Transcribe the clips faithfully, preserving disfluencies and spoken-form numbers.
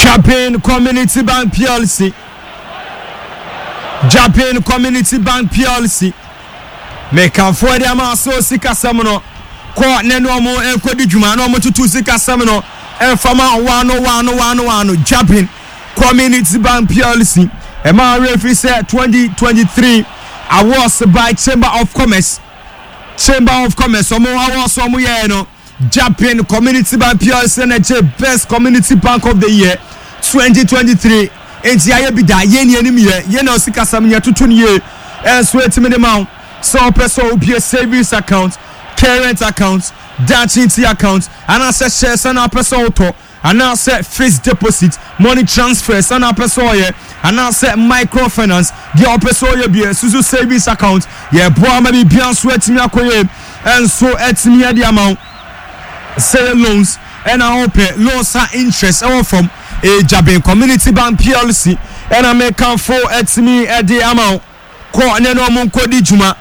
Japan Community Bank P L C. Japan Community Bank P L C. Make a for the Amaso Sika Samino. Kwa Nenomo and Kodijuma, no more to Sika Samino. And Fama one oh one oh one oh one. Japan Community Bank P L C. And my referee said twenty twenty-three awards by Chamber of Commerce. Chamber of Commerce. Some more awards, some more, you know. Japan Community Bank P L C and Best Community Bank of the Year twenty twenty-three. And I be that yen yen year, you know, Sika Samia to twenty year and sweat to me the amount. So, person will be a savings account, current accounts, Dutchinty accounts, and I said shares and a person auto, and I said fixed deposit, money transfers, and a person, and I said microfinance, the person be a Suzu savings account, yeah, boy, maybe beyond sweat me and so at me the amount. Sell loans and I hope loans are interest all from a Japan Community Bank P L C and I make come for at me at the amount. Ko ne no mon ko di juma.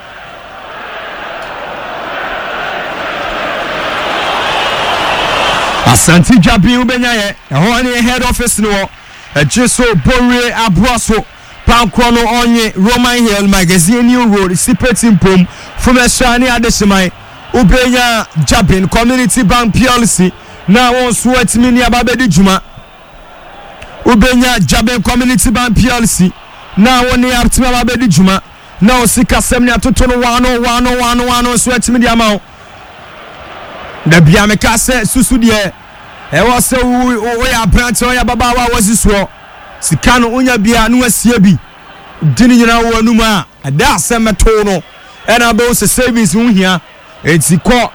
Asante Japan ubenya ye. Ho ne head office no. E jeso Bore Abuaso Pankrono onye Roman Hill Magazine New Road Sipetin Pom from Eswani Adesimai. Ubenya Japan Community Bank P L C na won sweat me ni ababedi juma. Ubenya Japan Community Bank P L C na won ni abtima ababedi juma. Na osika semni atotono wano wano wano wano sweat me di amount. Da bia me ka se susu de e wo se wo ya branch wo ya baba wa wasiso sika no unya bia no asie bi dini nyina wo anuma ada asemeto no e na be wo se service hu hia eti ko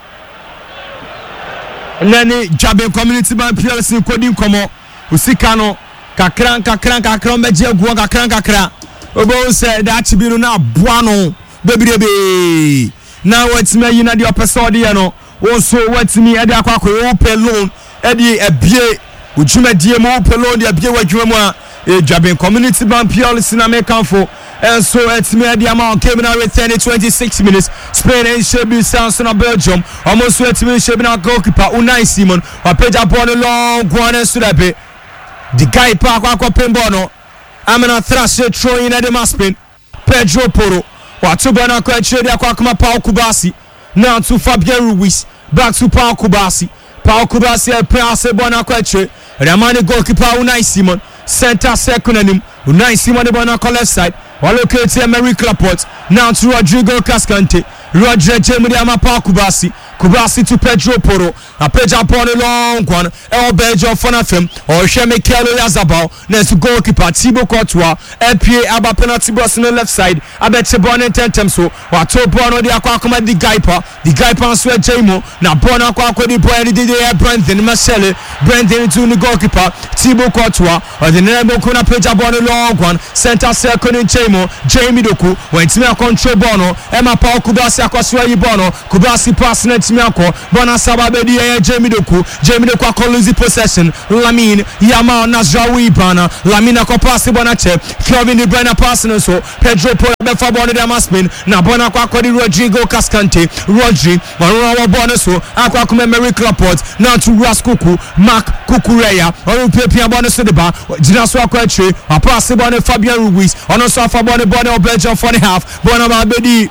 nani Japan Community Bank P L C kodi nkomo usika no kakran kakran kakran meje aguo kakran kakra obo se da chibiro na aboa no bebirebe na watime yi na de opesode ye no wo so watime e de akwakoy open loan e de ebie ujumedie mo open loan de ebie wadwuma mu a e Japan Community Bank P L C na make am and so it's me the amount came in with thirty twenty-six minutes. Spain and Shebi Sounds in Belgium. Almost wait to me Shebi goalkeeper Unai Simon. I page up on a long one and Sudape. The guy park wako pembono. I'm in a thrash throwing at the maspin. Pedro Poro. Watubana kwa chede kwa kuma Pau Kubasi. Now to Fabian Ruiz. Back to Pau Kubasi. Pau Kubasi a pass bona kwa che. Ramani goalkeeper Unai Simon. Center second and him. Unai Simon the bona left side. Allocate Emery Clapot. Now to Rodrigo Cascante. Roger Jemediama Pau Kubasi. Kubasi to Pedro Poro. A page up on a long one. El Belgium Fonafem. Or Sheme Kelo Yazabal. Next to goalkeeper Thibaut Courtois. L P A Abba penalty box on the left side. I bet you born in ten times so. What to Bono the Aquacoma the Gaipa. The Gaipa and Sweat Jamo. Now Bono Aquaco the boy did the Brendan Marcelle. Brendan to the goalkeeper. Thibaut Courtois. Or the Nemo Kuna page up on a long one. Center circle in Jamo. Jamie Doku. When Timia control Bono. Emma Pau Kubasi Aquasway Bono. Kubasi passing it. Miako Bona Sababedi Jamie Doku Jamie Doku Akoluzi possession Lamine Yamal Nazraoui Bana Lamina Kopasi Bonache Kevin De Bruyne passing so Pedro Poro Befa Bona Damaspin na Bona Kwakodi Rodrigo Cascante Rodri Manua Bona so Aqua Kume Emery Clapot now to Raskuku Mark Kukureya or Pepia Bona Sudeba Jinaso Akwache a pass Bona Fabian Ruiz on a sofa Bona Bona Belgium for the half Bona Babedi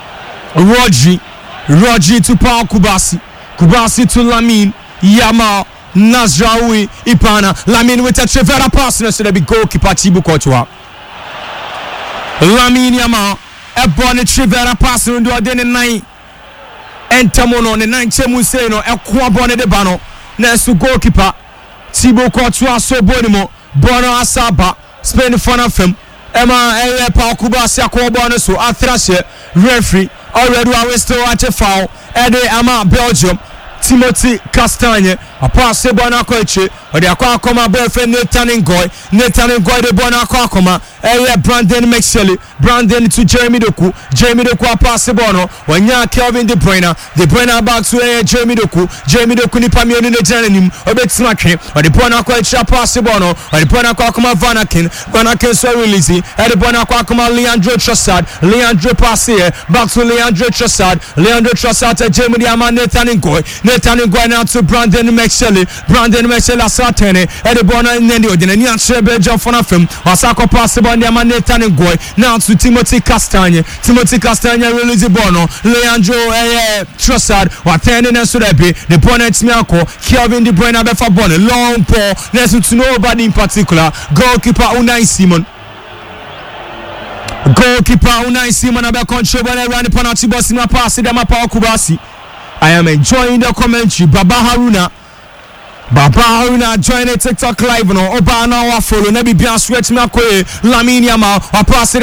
Rodri Roger to Pau Kubasi. Kubasi to Lamine Yamal Nazraoui Ipana. Lamine with a Trevera pass. So there be goalkeeper Thibaut Courtois. Lamine Yamal a born Trevera pass on the day nine. Entamono the nine Chemuseno a Kwabone de Bano. Next to goalkeeper Thibaut Courtois so bonimo. Bono Asaba Spain for them. Emma Ele Pau Kubasi a Kwabone so a thrasher referee. Already we still watch a foul. Eddie Ama Belgium. Timothy Castagne. A pass Bona Koche. Or the Aquacoma boyfriend Nathan Ngoy. Nathan Ngoy the Bona Aquacoma. Elia Brandon McShelly. Brandon to Jeremy Doku. Jeremy Doku a pass Bono. When ya Kelvin De Bruyne. De Bruyne back to uh, Jeremy Doku. Jeremy Doku ni Pamioni the Janim. Or bet Smacking. Or the Bona Koche a pass Bono. Or the Bona Aquacoma Vanakin. Vanakin so releasing. And the Bona Aquacoma Leandro Trossard. Leandro pass here. Back to Leandro Trossard. Leandro Trossard to Jeremy Diama Nathan Ngoy. Nathan Ngoy now to Brandon McShelly. McShelly, Brandon McShelly asatene, Eddie Bonner Nendi Odin, Yan Shebe John Fonafim, Osako Passable, the Maneta and Goy, now to Timothy Castagne, Timothy Castagne release the Bono, Leandro Trossard, Watending and Sudebi, the Bonnet Miako, Kelvin De Bruyne Abefa Bonnet, long ball, listen to nobody in particular, goalkeeper Unai Simon. Goalkeeper Unai Simon abe control when I run the penalty box in my pass them up Kubasi. I am enjoying the commentary. Baba Haruna Baba Haruna join the TikTok live no Oba na wa follow na bibia stretch me akoe Lamine Yamal wa pass them